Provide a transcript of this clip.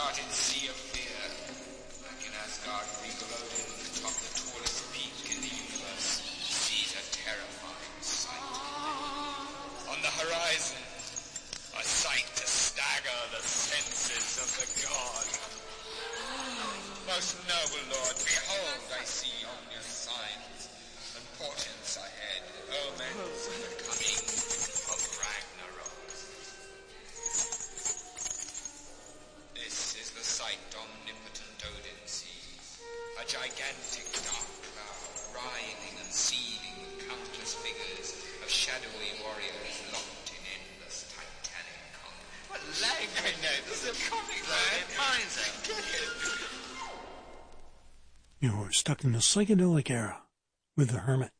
darting sea of fear. Like in Asgard, regal Odin, atop the tallest peak in the universe, sees a terrifying sight. On the horizon, a sight to stagger the senses of the god. Most noble Lord, behold, I see ominous signs and portents ahead, omens of the coming of Ragnarok. This is the sight omnipotent Odin sees, a gigantic dark cloud, writhing and seething with countless figures of shadowy warriors locked in endless titanic conflict. What language? I know, this is a comic, man. Mine's a You're stuck in the psychedelic era with the Hermit.